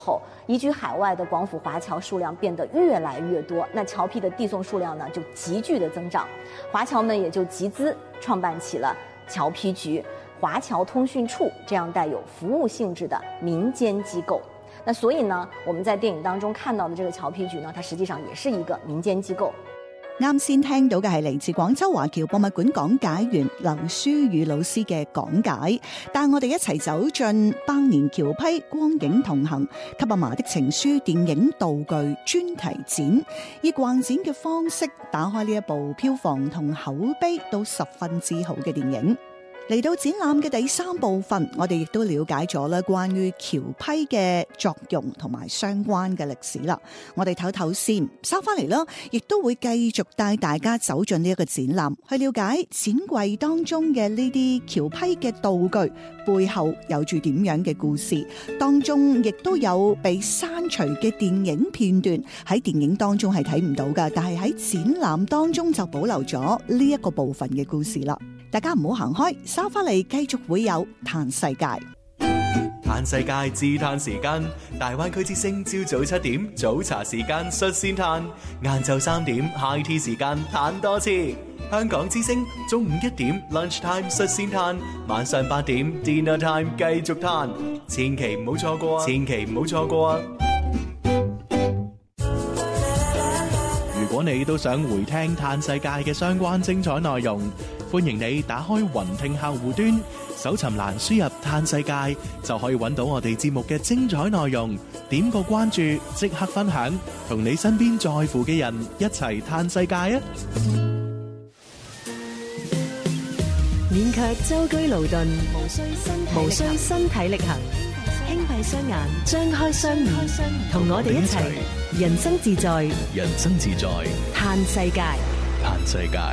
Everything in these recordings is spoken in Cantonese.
后移居海外的广府华侨数量变得越来越多，那侨批的递送数量呢就急剧的增长，华侨们也就集资创办起了侨批局、华侨通讯处这样带有服務性質的民間機構。那所以呢，我們在電影當中看到的這個僑批局呢，它實際上也是一個民間機構。 啱先聽到嘅係嚟自廣州華僑博物館講解員劉書宇老師嘅講解，帶我哋一齊走進百年僑批光影同行給阿嫲的情書電影道具專題展，以逛展嘅方式打開呢一部票房同口碑都十分之好嘅電影。嚟到展覽嘅第三部分，我哋亦都了解咗啦關於僑批嘅作用同埋相關嘅歷史啦。我哋唞唞先，收翻嚟啦，亦都會繼續帶大家走進呢一個展覽，去了解展櫃當中嘅呢啲僑批嘅道具背後有住點樣嘅故事，當中亦都有被刪除嘅電影片段，喺電影當中係睇唔到㗎，但係喺展覽當中就保留咗呢一個部分嘅故事啦。大家唔好行開，收翻嚟繼續會有嘆世界。 嘆世界自嘆時間，大灣區之聲朝早7點早茶時間率先嘆，晏晝3點 high tea 時間嘆多次。香港之聲中午1點 lunch time 率先嘆，晚上8點 dinner time 繼續嘆，千祈唔好錯過啊！千祈唔好錯過啊！如果你都想回聽嘆世界嘅相關精彩內容，歡迎你打開雲聽客戶端，搜尋欄輸入嘆世界，就可以揾到我哋節目嘅精彩內容。點個關注，即刻分享，同你身邊在乎嘅人一齊嘆世界啊！ 免卻舟車勞頓，無需身體力行，輕閉雙眼，張開雙耳，同我哋一齊人生自在， 人生自在， 嘆世界， 嘆世界。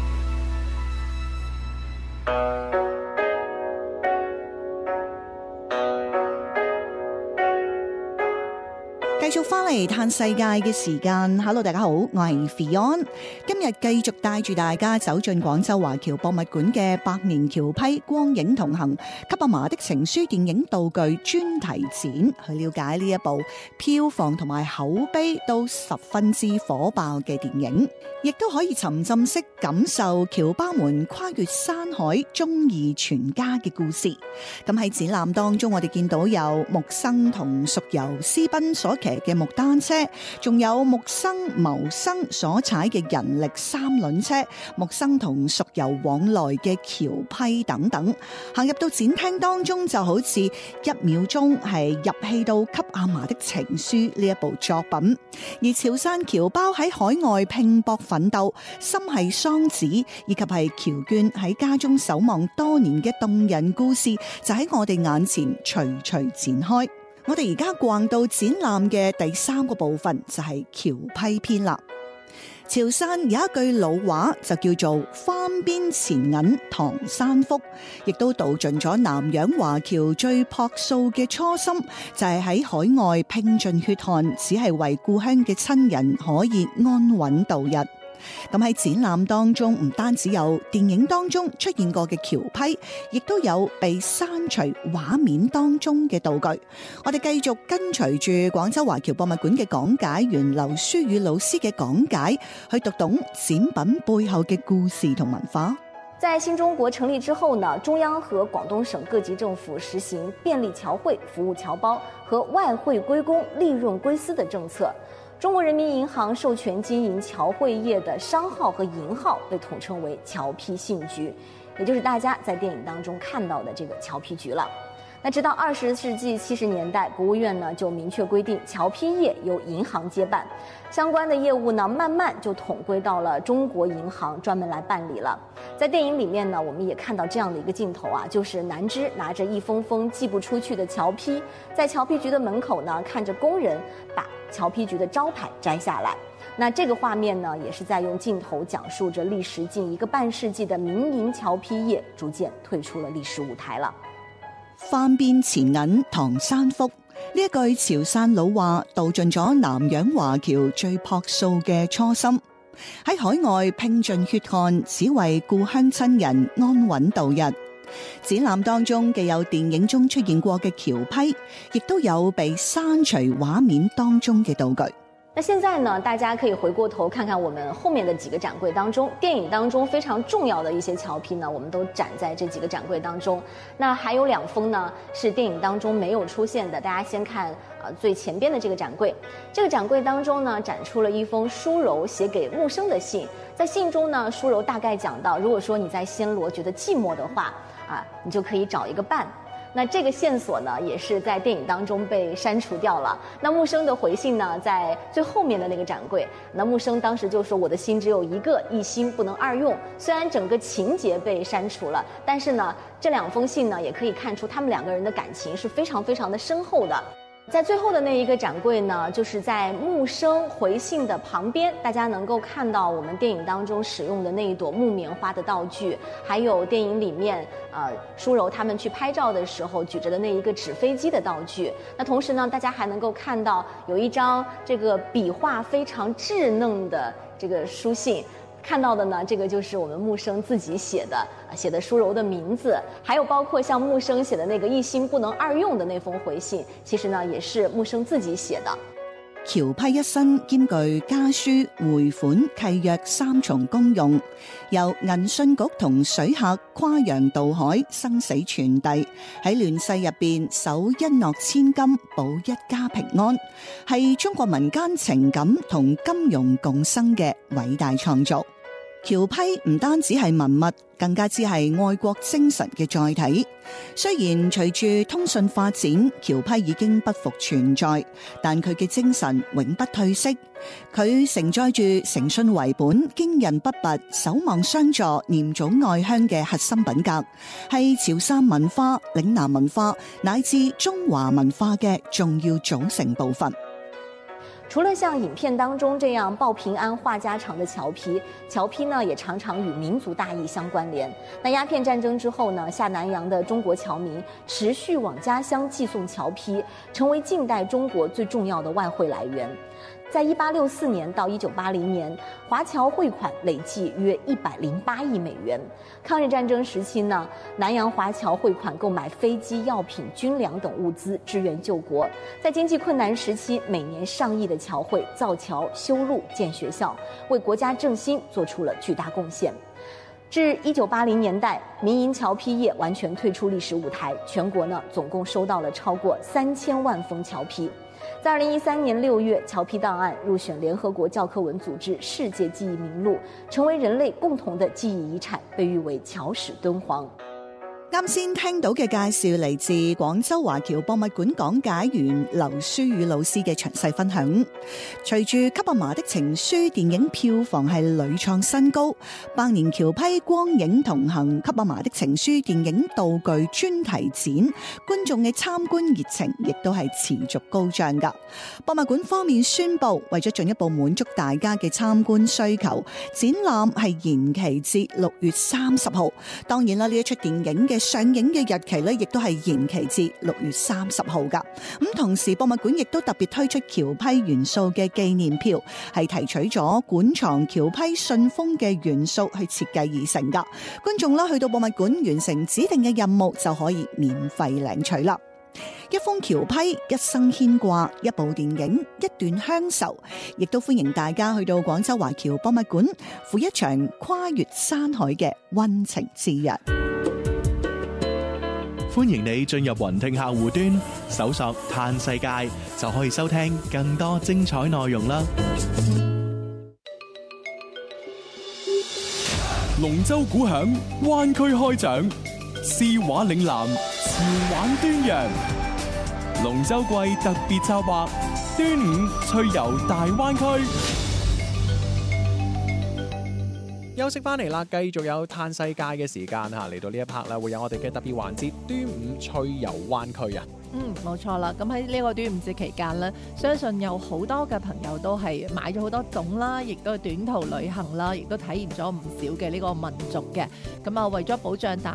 繼續翻嚟嘆世界嘅時間 ，Hello 大家好，我係 Fion， 今日繼續帶住大家走進廣州華僑博物館嘅百年僑批光影同行給阿嫲的情書電影道具專題展，去了解呢一部票房同埋口碑都十分之火爆嘅電影，亦都可以沉浸式感受僑胞們跨越山海忠義全家嘅故事。咁喺展覽當中，我哋見到有木生同淑由私奔所騎嘅木單車，仲有木生謀生所踩嘅人力三輪車，木生同淑由往來嘅僑批等等。行入到展廳當中，就好似一秒鐘係入戲到給阿嫲的情書呢一部作品。而潮汕僑胞喺海外拼搏奮鬥，心繫桑梓，以及係僑眷喺家中守望多年嘅動人故事，就喺我哋眼前徐徐展開。我哋而家逛到展覽嘅第三個部分就係僑批篇啦。潮汕有一句老話就叫做番邊錢銀唐山福，亦都道盡咗南洋華僑最樸素嘅初心，就係喺海外拼盡血汗，只係為故鄉嘅親人可以安穩度日。咁喺展覽當中，唔單止有電影當中出現過嘅僑批，亦都有被刪除畫面當中嘅道具。我哋繼續跟隨住廣州華僑博物館嘅講解員劉書宇老師嘅講解，去讀懂展品背後嘅故事同文化。 在新中國成立之後呢，中央和廣東省各級政府實行便利僑匯、服務僑胞和外匯歸公、利潤歸私的政策。中國人民銀行授權經營僑匯業的商號和銀號被統稱為僑批信局，也就是大家在電影當中看到的這個僑批局了。那直到20世紀70年代，國務院呢就明確規定僑批業由銀行接辦，相關的業務呢慢慢就統歸到了中國銀行專門來辦理了。在電影裡面呢，我們也看到這樣的一個鏡頭啊，就是南芝拿着一封封寄不出去的僑批，在僑批局的門口呢，看着工人把僑批局的招牌摘下來。那這個畫面呢，也是在用鏡頭講述着歷時近1個半世紀的民營僑批業逐漸退出了歷史舞台了。 番邊錢銀唐山福，呢一句潮汕老話道盡咗南洋華僑最樸素嘅初心，喺海外拼盡血汗，只為故鄉親人安穩度日。 展覽當中既有電影中出現過嘅橋批，亦都有被刪除畫面當中嘅道具。 那现在呢，大家可以回过头看看我们后面的几个展柜当中，电影当中非常重要的一些桥批呢，我们都展在这几个展柜当中。那还有2封呢是电影当中没有出现的，大家先看最前边的这个展柜。这个展柜当中呢，展出了一封舒柔写给木生的信。在信中呢，舒柔大概讲到，如果说你在暹罗觉得寂寞的话你就可以找一个伴。那这个线索呢，也是在电影当中被删除掉了。那木生的回信呢，在最后面的那个展柜。那木生当时就说：“我的心只有一个，一心不能二用。”虽然整个情节被删除了，但是呢，这2封信呢，也可以看出他们2个人的感情是非常非常的深厚的。在最后的那一个展柜呢，就是在木生回信的旁边，大家能够看到我们电影当中使用的那一朵木棉花的道具，还有电影里面舒柔他们去拍照的时候举着的那一个纸飞机的道具。那同时呢，大家还能够看到有一张这个笔画非常稚嫩的这个书信。看到的呢，这个就是我们木生自己写的舒柔的名字，还有包括像木生寫的那個一心不能二用的那封回信，其實呢也是木生自己寫的。 橋批一身兼具家書、匯款、契約3重功用，由銀信局同水客跨洋渡海，生死傳遞，喺亂世入邊守一諾千金，保一家平安，係中國民間情感同金融共生嘅偉大創造。橋批唔單止係文物，更加之係愛國精神嘅載體。雖然隨住通訊發展，橋批已經不復存在，但佢嘅精神永不褪色。佢承載住誠信為本、驚人不拔、守望相助、念祖愛鄉嘅核心品格，係潮汕文化、嶺南文化乃至中華文化嘅重要組成部分。 除了像影片当中这样报平安、话家常的桥批呢，也常常与民族大义相关联。那鸦片战争之后呢，下南洋的中国侨民持续往家乡寄送桥批，成为近代中国最重要的外汇来源。在1864年到1980年，华侨汇款累计约108亿美元。抗日战争时期呢，南洋华侨汇款购买飞机、药品、军粮等物资，支援救国。在经济困难时期，每年上亿的侨汇造桥、修路、建学校，为国家振兴做出了巨大贡献。至1980年代，民营侨批业完全退出历史舞台，全国呢总共收到了超过3000万封侨批。在2013年6月，侨批档案入選聯合國教科文組織世界記憶名錄，成為人類共同的記憶遺產，被譽為僑史敦煌。 啱先聽到嘅介紹嚟自廣州華僑博物館講解員劉書宇老師嘅詳細分享。隨住《給阿嫲的情書》電影票房係屢創新高，百年僑批光影同行《給阿嫲的情書》電影道具專題展，觀眾嘅參觀熱情亦都係持續高漲㗎。博物館方面宣布，為咗進一步滿足大家嘅參觀需求，展覽係延期至6月30號。當然啦，呢一出電影嘅上映嘅日期咧，亦都係延期至6月30號㗎。咁同時，博物館亦都特別推出僑批元素嘅紀念票，係提取咗館藏僑批信封嘅元素去設計而成㗎。觀眾啦去到博物館完成指定嘅任務就可以免費領取啦。一封僑批，一生牽掛；一部電影，一段鄉愁。亦都歡迎大家去到廣州華僑博物館，赴一場跨越山海嘅溫情之約。 歡迎你進入雲聽客戶端，搜索「嘆世界」就可以收聽更多精彩內容啦。龍舟鼓響，灣區開獎，詩畫嶺南，潮玩端陽。龍舟季特別策劃，端午趣遊大灣區。 休息翻嚟啦，繼續有嘆世界嘅時間嚇，嚟到呢一 part 啦，會有我哋嘅特別環節端午趣遊灣區啊。 冇錯啦。咁喺呢個端午節期間呢，相信有好多嘅朋友都係買咗好多粽啦，亦都係短途旅行啦，亦都體驗咗唔少嘅呢個民族嘅。咁啊，為咗保障大